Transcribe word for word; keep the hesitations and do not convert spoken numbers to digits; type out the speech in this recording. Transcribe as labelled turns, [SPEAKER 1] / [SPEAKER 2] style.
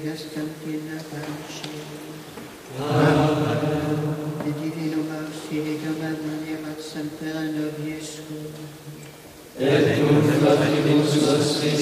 [SPEAKER 1] Constantina Panci.
[SPEAKER 2] Amen.
[SPEAKER 1] De divino auxilio domani Semper noviesco.
[SPEAKER 2] Et cum fratibus nostris